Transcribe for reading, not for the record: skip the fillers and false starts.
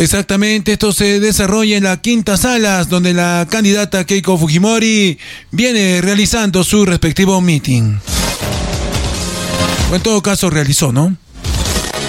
Exactamente, esto se desarrolla en la Quinta Salas, donde la candidata Keiko Fujimori viene realizando su respectivo meeting. O en todo caso realizó, ¿no?